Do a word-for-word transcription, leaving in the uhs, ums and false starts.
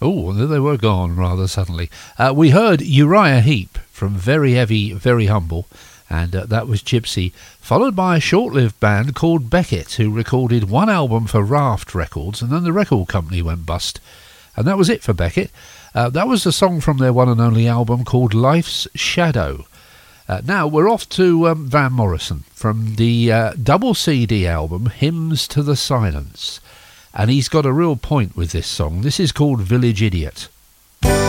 Oh, they were gone rather suddenly. Uh, we heard Uriah Heep from Very Heavy, Very Humble, and uh, that was Gypsy, followed by a short-lived band called Beckett, who recorded one album for Raft Records, and then the record company went bust. And that was it for Beckett. Uh, that was the song from their one and only album called Life's Shadow. Uh, now we're off to um, Van Morrison from the uh, double C D album Hymns to the Silence. And he's got a real point with this song. This is called Village Idiot.